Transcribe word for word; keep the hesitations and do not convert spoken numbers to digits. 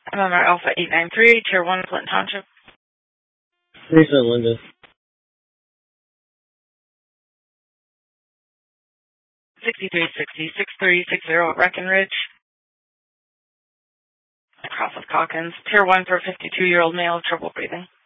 M M R Alpha eight nine three, Tier one, Clinton Township. Teresa Linda. sixty-three sixty, six three six zero, Breckenridge. Cross of Calkins. Tier one for fifty-two-year-old male, trouble breathing.